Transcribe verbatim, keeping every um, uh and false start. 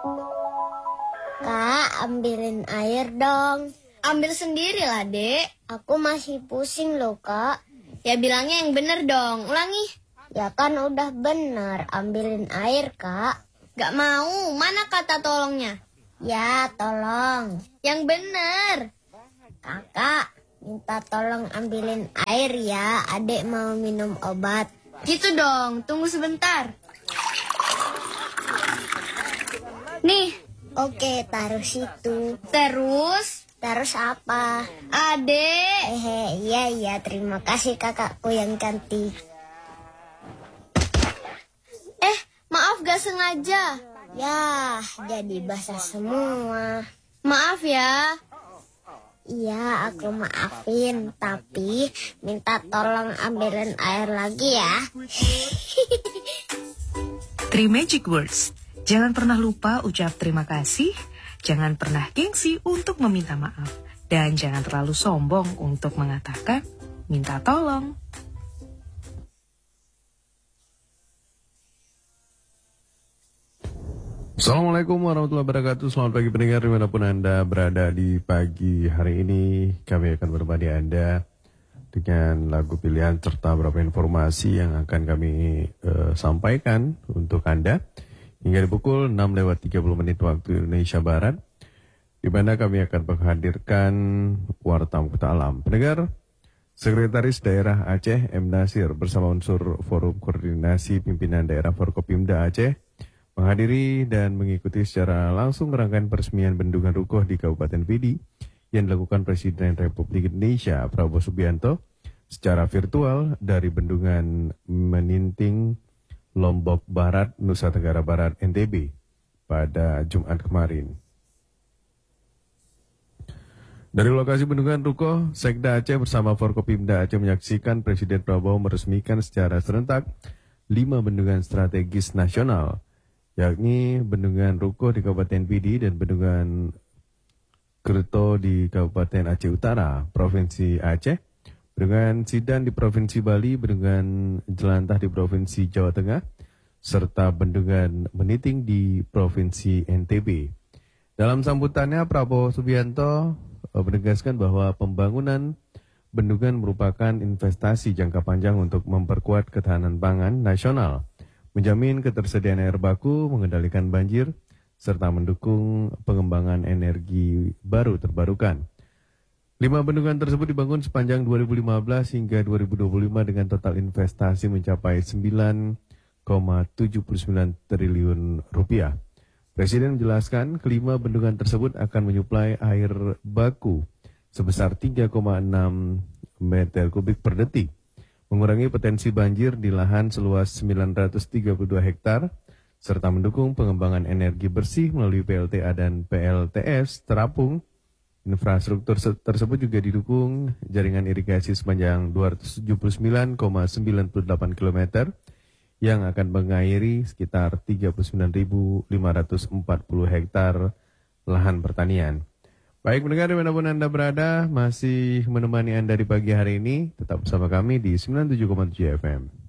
Kak, ambilin air dong. Ambil sendiri lah, Dek. Aku masih pusing loh, Kak. Ya bilangnya yang bener dong. Ulangi. Ya kan udah bener, ambilin air, Kak. Gak mau. Mana kata tolongnya? Ya, tolong. Yang bener. Kakak, minta tolong ambilin air ya. Adek mau minum obat. Gitu dong. Tunggu sebentar. Nih. Oke, taruh situ. Terus? Terus apa? Adek. Hehe, iya iya, terima kasih kakakku yang cantik. Eh, maaf gak sengaja. Ya, jadi basah semua. Maaf ya. Iya, aku maafin, tapi minta tolong ambilin air lagi ya. Three magic words. Jangan pernah lupa ucap terima kasih, jangan pernah gengsi untuk meminta maaf, dan jangan terlalu sombong untuk mengatakan minta tolong. Assalamualaikum warahmatullahi wabarakatuh. Selamat pagi pendengar dimanapun Anda berada di pagi hari ini. Kami akan berbagi Anda dengan lagu pilihan serta beberapa informasi yang akan kami uh, sampaikan untuk Anda hingga di pukul enam lewat tiga puluh menit waktu Indonesia Barat, di mana kami akan menghadirkan Warta Mukhtar Alam. Pendengar, Sekretaris Daerah Aceh M. Nasir bersama unsur Forum Koordinasi Pimpinan Daerah Forkopimda Aceh menghadiri dan mengikuti secara langsung rangkaian peresmian Bendungan Rukoh di Kabupaten Pidi yang dilakukan Presiden Republik Indonesia Prabowo Subianto secara virtual dari Bendungan Meninting, Lombok Barat, Nusa Tenggara Barat, N T B pada Jumat kemarin. Dari lokasi Bendungan Rukoh, Sekda Aceh bersama Forkopimda Aceh menyaksikan Presiden Prabowo meresmikan secara serentak lima bendungan strategis nasional, yakni Bendungan Rukoh di Kabupaten Pidi dan Bendungan Kerto di Kabupaten Aceh Utara, Provinsi Aceh, Bendungan Sidan di Provinsi Bali, Bendungan Jelantah di Provinsi Jawa Tengah, serta Bendungan Meniting di Provinsi N T B. Dalam sambutannya, Prabowo Subianto menegaskan bahwa pembangunan bendungan merupakan investasi jangka panjang untuk memperkuat ketahanan pangan nasional, menjamin ketersediaan air baku, mengendalikan banjir, serta mendukung pengembangan energi baru terbarukan. Lima bendungan tersebut dibangun sepanjang dua ribu lima belas hingga dua ribu dua puluh lima dengan total investasi mencapai sembilan koma tujuh sembilan triliun rupiah. Presiden menjelaskan kelima bendungan tersebut akan menyuplai air baku sebesar tiga koma enam meter kubik per detik, mengurangi potensi banjir di lahan seluas sembilan ratus tiga puluh dua hektar, serta mendukung pengembangan energi bersih melalui P L T A dan P L T S terapung. Infrastruktur tersebut juga didukung jaringan irigasi sepanjang dua ratus tujuh puluh sembilan koma sembilan delapan kilometer yang akan mengairi sekitar tiga puluh sembilan ribu lima ratus empat puluh hektar lahan pertanian. Baik pendengar dimanapun Anda berada, masih menemani Anda di pagi hari ini, tetap bersama kami di sembilan puluh tujuh koma tujuh F M.